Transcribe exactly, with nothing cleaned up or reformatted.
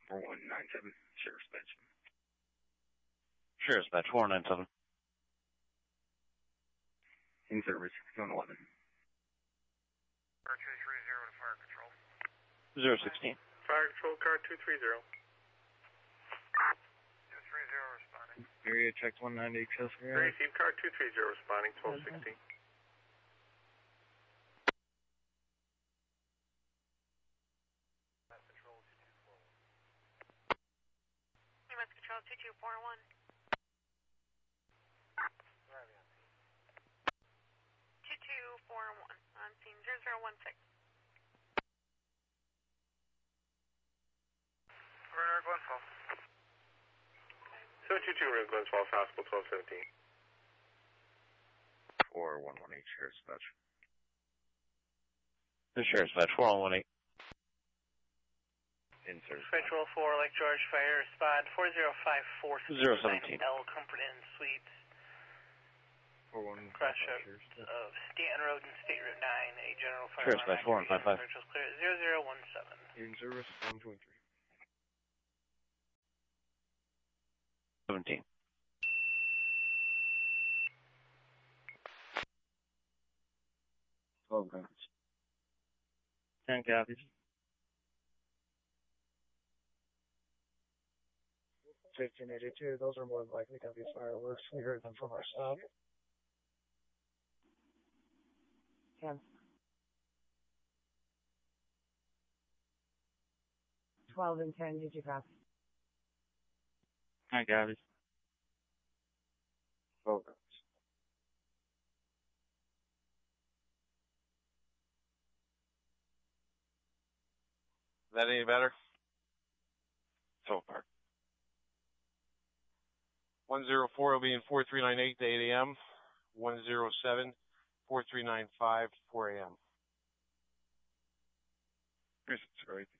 four one nine seven, Sheriff's Bench. Sheriff's Bench, four one nine seven. In service, zone eleven. Car two three zero to fire control. zero sixteen. Fire control, car two three zero. two three zero responding. Area checked one ninety, Chelsea. Receive car two three zero responding, twelve sixteen. U S Control two two four one. two two four one on scene zero zero one six. Runner Glens Falls. seven two two Runner Glens Falls Hospital, twelve seventeen. four one one eight, Sheriff's Bench. The Sheriff's Bench, four one one eight. In service. Central four, Lake George Fire, spot four zero five four zero seventeen. L Comfort Inn Suites. four one Crash of, of Stanton Road and State Route nine, a general fire Sheriff's Bench, four one five five. Search was clear at zero zero one seven. In service, one twenty-three. seventeen. twelve guns. ten copies. fifteen eighty-two, those are more than likely going to be fireworks. We heard them from our stop. ten. twelve and ten, did you copy? ten copies. twelve guns. Is that any better? So far. one zero four will be in four three nine eight to eight A M one zero seven, four three nine five, four A M Here's the story.